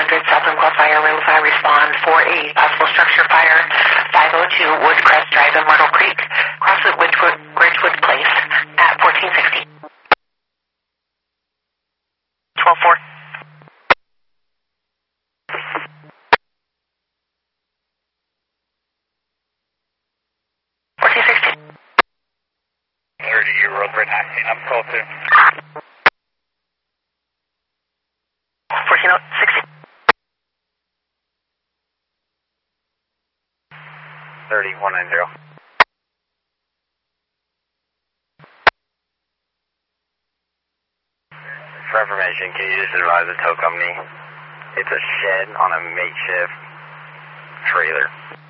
Southland Club Fire, Room 5, respond for a possible structure fire, 502 Woodcrest Drive in Myrtle Creek, Crosswood Ridgewood Place at 1460. 12-4. I'm call 2. 1460. 3190. For information, can you just advise the tow company? It's a shed on a makeshift trailer.